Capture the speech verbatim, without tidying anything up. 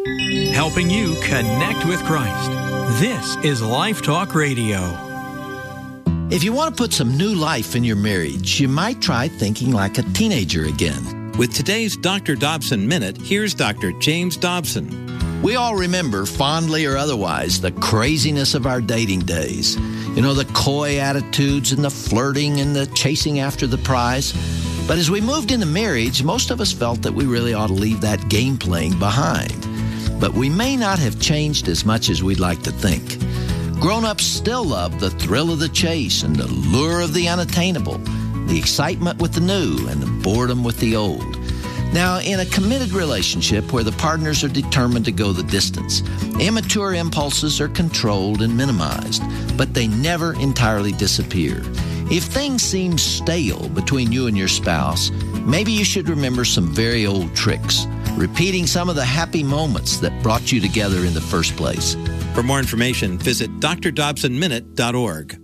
helping you connect with Christ. This is Life Talk Radio. If you want to put some new life in your marriage, you might try thinking like a teenager again. With today's Doctor Dobson Minute, here's Doctor James Dobson. We all remember, fondly or otherwise, the craziness of our dating days. You know, the coy attitudes and the flirting and the chasing after the prize. But as we moved into marriage, most of us felt that we really ought to leave that game playing behind. But we may not have changed as much as we'd like to think. Grown-ups still love the thrill of the chase and the lure of the unattainable, the excitement with the new and the boredom with the old. Now, in a committed relationship where the partners are determined to go the distance, immature impulses are controlled and minimized, but they never entirely disappear. If things seem stale between you and your spouse, maybe you should remember some very old tricks, repeating some of the happy moments that brought you together in the first place. For more information, visit d r dobson minute dot org.